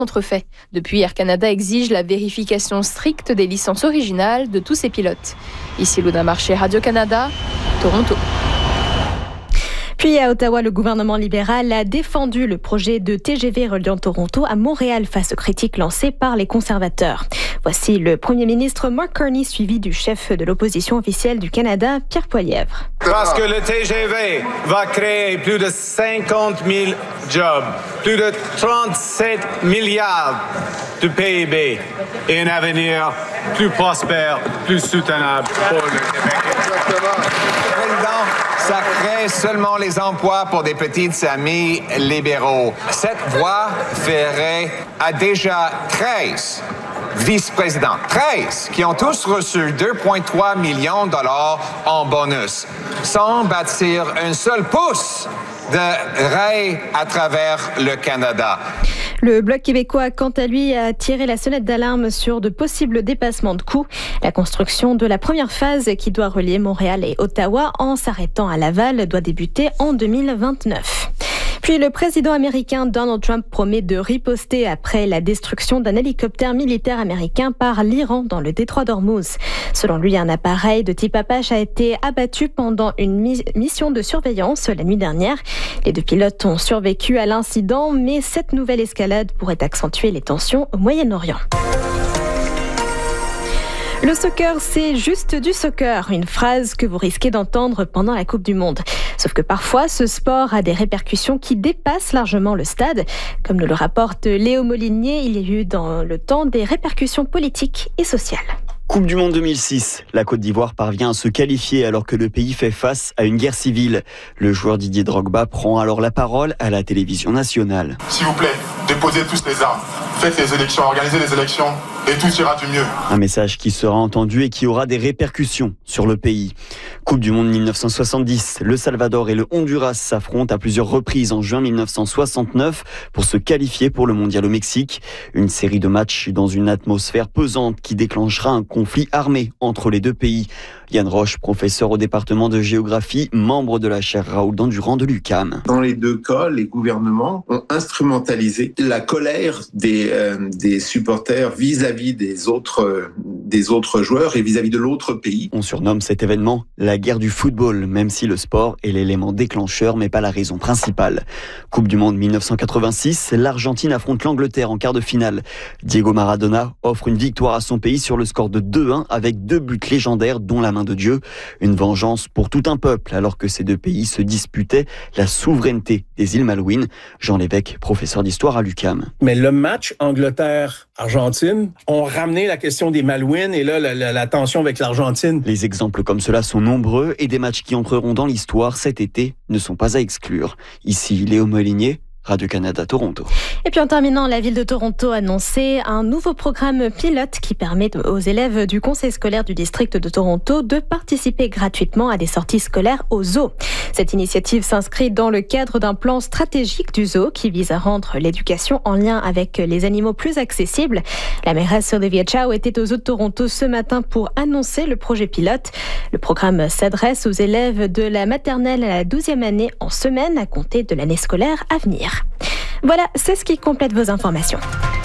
contrefaits. Depuis, Air Canada exige la vérification stricte des licences originales de tous ses pilotes. Ici Luna Marché, Radio-Canada, Toronto. Puis à Ottawa, le gouvernement libéral a défendu le projet de TGV reliant Toronto à Montréal face aux critiques lancées par les conservateurs. Voici le premier ministre Mark Carney suivi du chef de l'opposition officielle du Canada, Pierre Poilievre. Parce que le TGV va créer plus de 50 000 jobs, plus de 37 milliards de PIB et un avenir plus prospère, plus soutenable pour le Québec. Ça crée seulement les emplois pour des petites amies libéraux. Cette voie ferrée a déjà 13 vice-présidents, 13, qui ont tous reçu 2,3 millions de dollars en bonus, sans bâtir un seul pouce de rail à travers le Canada. Le Bloc québécois, quant à lui, a tiré la sonnette d'alarme sur de possibles dépassements de coûts. La construction de la première phase qui doit relier Montréal et Ottawa en s'arrêtant à Laval doit débuter en 2029. Puis le président américain Donald Trump promet de riposter après la destruction d'un hélicoptère militaire américain par l'Iran dans le détroit d'Ormuz. Selon lui, un appareil de type Apache a été abattu pendant une mission de surveillance la nuit dernière. Les deux pilotes ont survécu à l'incident, mais cette nouvelle escalade pourrait accentuer les tensions au Moyen-Orient. Le soccer, c'est juste du soccer, une phrase que vous risquez d'entendre pendant la Coupe du Monde. Sauf que parfois, ce sport a des répercussions qui dépassent largement le stade. Comme nous le rapporte Léo Molinier, il y a eu dans le temps des répercussions politiques et sociales. Coupe du Monde 2006, la Côte d'Ivoire parvient à se qualifier alors que le pays fait face à une guerre civile. Le joueur Didier Drogba prend alors la parole à la télévision nationale. S'il vous plaît, déposez tous les armes, faites les élections, organisez les élections et tout ira du mieux. Un message qui sera entendu et qui aura des répercussions sur le pays. Coupe du Monde 1970, le Salvador et le Honduras s'affrontent à plusieurs reprises en juin 1969 pour se qualifier pour le mondial au Mexique. Une série de matchs dans une atmosphère pesante qui déclenchera un conflit armé entre les deux pays. Yann Roche, professeur au département de géographie, membre de la chaire Raoul Dandurand de l'UQAM. Dans les deux cas, les gouvernements ont instrumentalisé la colère des supporters vis-à-vis des autres joueurs et vis-à-vis de l'autre pays. On surnomme cet événement la guerre du football, même si le sport est l'élément déclencheur, mais pas la raison principale. Coupe du Monde 1986, l'Argentine affronte l'Angleterre en quart de finale. Diego Maradona offre une victoire à son pays sur le score de 2-1 avec 2 buts légendaires, dont la main de Dieu. Une vengeance pour tout un peuple, alors que ces deux pays se disputaient la souveraineté des îles Malouines. Jean Lévesque, professeur d'histoire à l'UQAM. Mais le match Angleterre-Argentine ont ramené la question des Malouines et là, la tension avec l'Argentine. Les exemples comme cela sont nombreux et des matchs qui entreront dans l'histoire cet été ne sont pas à exclure. Ici, Léo Molinier, Radio-Canada, Toronto. Et puis en terminant, la ville de Toronto a annoncé un nouveau programme pilote qui permet aux élèves du conseil scolaire du district de Toronto de participer gratuitement à des sorties scolaires au zoo. Cette initiative s'inscrit dans le cadre d'un plan stratégique du zoo qui vise à rendre l'éducation en lien avec les animaux plus accessible. La mairesse Olivia Chow était au zoo de Toronto ce matin pour annoncer le projet pilote. Le programme s'adresse aux élèves de la maternelle à la 12e année en semaine à compter de l'année scolaire à venir. Voilà, c'est ce qui complète vos informations.